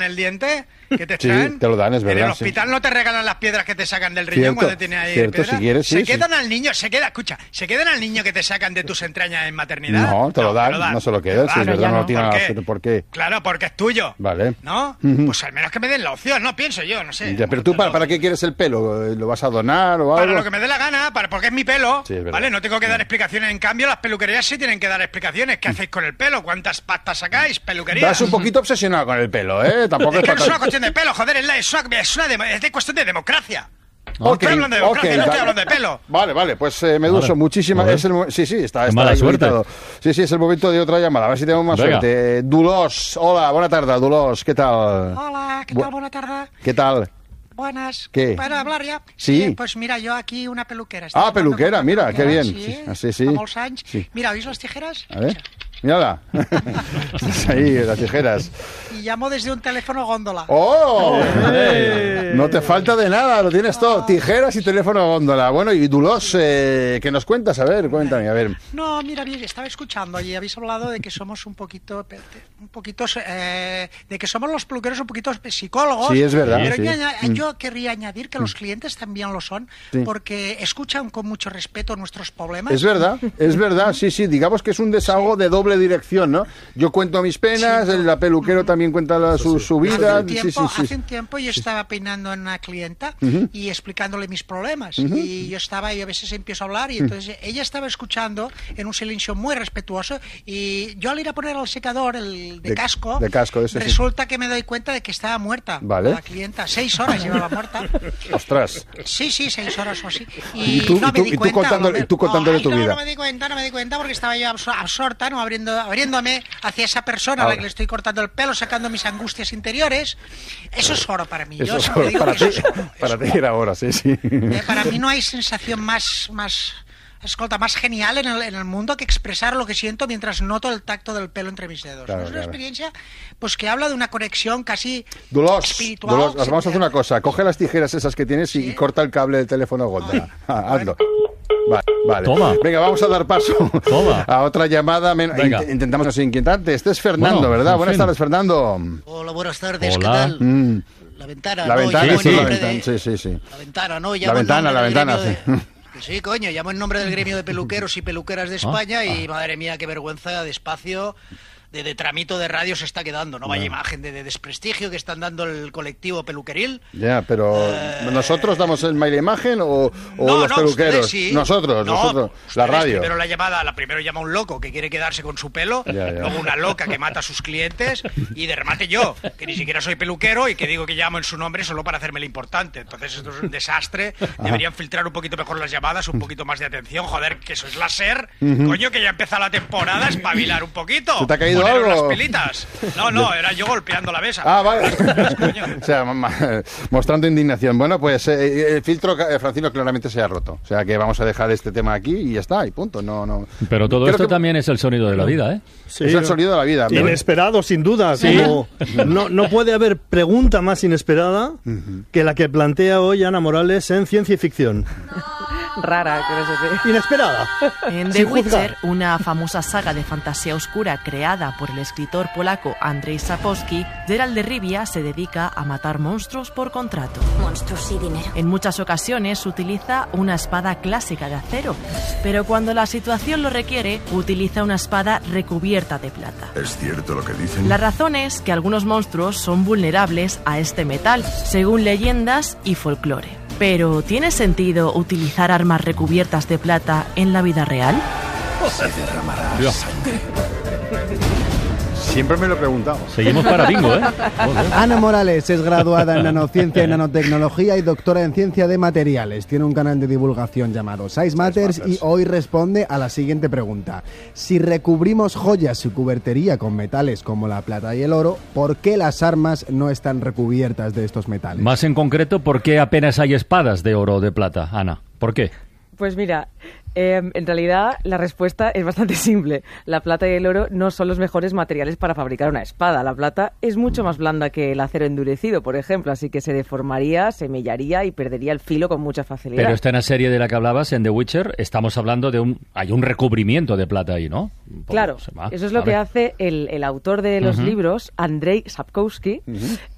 el diente? ¿Que te Sí, extraen? te lo dan, es verdad. En el hospital no te regalan las piedras que te sacan del riñón cuando tiene ahí piedras. Si quieres, se quedan al niño, se quedan al niño que te sacan de tus entrañas en maternidad. No, te lo dan, no se lo quedan. Si es verdad, no tiene nada. ¿Por qué? Claro, porque es tuyo. Vale. ¿No? Pues al menos que me den la opción, no pienso yo, no sé. Ya, pero tú, ¿para qué quieres el pelo? ¿Lo vas a donar o algo? Para lo que me dé la gana, porque es mi pelo. Sí, es verdad. ¿Vale? No tengo que dar explicaciones. En cambio, las peluquerías sí tienen que dar explicaciones. ¿Qué hacéis con el pelo? ¿Cuántas pastas sacáis? Peluquería. Vas un poquito obsesionado con el pelo, ¿eh? Tampoco es que no es una cuestión de pelo, joder, es de cuestión de democracia. Estoy hablando de democracia, no estoy hablando de pelo. Vale, pues Meduso, muchísimas. Sí, está mala suerte. Invitado. Sí, es el momento de otra llamada. A ver si tenemos más suerte. Dulos, hola, buena tarde, Dulos, ¿qué tal? Hola, ¿qué tal? Buena tarde. ¿Qué tal? Buenas. ¿Qué? ¿Para hablar ya? Sí. Pues mira, yo aquí una peluquera. Peluquera, mira, qué bien. Sí. Sí. Sí. Mira, ¿veis las tijeras? A ver. Mírala. Ahí, las tijeras. Y llamo desde un teléfono góndola. ¡Oh! No te falta de nada, lo tienes todo. Tijeras y teléfono góndola. Bueno, y Dulos, ¿qué nos cuentas? A ver, cuéntame, a ver. No, mira, estaba escuchando y habéis hablado de que somos un poquito de que somos los peluqueros un poquito psicólogos. Sí, es verdad. Pero sí. yo querría añadir que los clientes también lo son, porque escuchan con mucho respeto nuestros problemas. Es verdad, sí. Digamos que es un desahogo de doble dirección, ¿no? Yo cuento mis penas, el peluquero también cuenta su vida. Hace un tiempo yo estaba peinando a una clienta y explicándole mis problemas. Y yo a veces empiezo a hablar y entonces ella estaba escuchando en un silencio muy respetuoso y yo al ir a poner el secador, el de casco, resulta que me doy cuenta de que estaba muerta. Vale. La clienta, 6 horas llevaba muerta. ¡Ostras! Sí, 6 horas o así. Y tú contándole tu vida. No me di cuenta porque estaba yo absorta, ¿no? Abriéndome hacia esa persona a la que le estoy cortando el pelo, sacando mis angustias interiores. Eso es oro para mí. Eso es oro. Para ti era oro, sí. Para mí no hay sensación más genial en el mundo que expresar lo que siento mientras noto el tacto del pelo entre mis dedos. Es una experiencia pues que habla de una conexión casi espiritual. Dulos, vamos a hacer una cosa. Coge las tijeras esas que tienes y corta el cable del teléfono góndola. Hazlo. Vale. Toma. Venga, vamos a dar paso a otra llamada. Intentamos no ser inquietante. Este es Fernando, ¿verdad? Buenas tardes, Fernando. Hola, buenas tardes. Hola. ¿Qué tal? La ventana, ¿no? Sí. La ventana, ¿no? La ventana, sí. Sí, coño, llamo en nombre del gremio de peluqueros y peluqueras de España y madre mía, qué vergüenza de espacio, de tramito de radio se está quedando, ¿no? Vaya imagen de desprestigio que están dando el colectivo peluqueril. Ya, pero ¿nosotros damos el mail imagen o los peluqueros? Sí. Nosotros, la radio. Primero llama un loco que quiere quedarse con su pelo, luego una loca que mata a sus clientes y de remate yo, que ni siquiera soy peluquero y que digo que llamo en su nombre solo para hacerme lo importante. Entonces esto es un desastre. Deberían filtrar un poquito mejor las llamadas, un poquito más de atención. Joder, que eso es la SER. Coño, que ya empieza la temporada, espabilar un poquito. ¿Se te ha caído poner algo? Unas pelitas. No, era yo golpeando la mesa. Vale. O sea, mostrando indignación. Bueno, pues el filtro, Francino, claramente se ha roto. O sea, que vamos a dejar este tema aquí y ya está, y punto. No. Pero todo esto también es el sonido de la vida, ¿eh? Sí, es el sonido de la vida. Inesperado, sin duda. ¿Sí? No puede haber pregunta más inesperada que la que plantea hoy Ana Morales en Ciencia y Ficción. Rara, que no sé qué. Inesperada. En The Witcher, una famosa saga de fantasía oscura creada por el escritor polaco Andrzej Sapkowski, Geralt de Rivia se dedica a matar monstruos por contrato. Monstruos y dinero. En muchas ocasiones utiliza una espada clásica de acero, pero cuando la situación lo requiere, utiliza una espada recubierta de plata. ¿Es cierto lo que dicen? La razón es que algunos monstruos son vulnerables a este metal, según leyendas y folclore. Pero, ¿tiene sentido utilizar armas recubiertas de plata en la vida real? Se derramará sangre. Siempre me lo he preguntado. Seguimos para bingo, ¿eh? Ana Morales es graduada en nanociencia y nanotecnología y doctora en ciencia de materiales. Tiene un canal de divulgación llamado Size Matters y hoy responde a la siguiente pregunta. Si recubrimos joyas y cubertería con metales como la plata y el oro, ¿por qué las armas no están recubiertas de estos metales? Más en concreto, ¿por qué apenas hay espadas de oro o de plata, Ana? ¿Por qué? Pues mira, en realidad la respuesta es bastante simple. La plata y el oro no son los mejores materiales para fabricar una espada. La plata es mucho más blanda que el acero endurecido, por ejemplo, así que se deformaría, se mellaría y perdería el filo con mucha facilidad. Pero esta en la serie de la que hablabas, en The Witcher, estamos hablando de hay un recubrimiento de plata ahí, ¿no? Claro, eso es lo que hace el autor de los libros, Andrzej Sapkowski.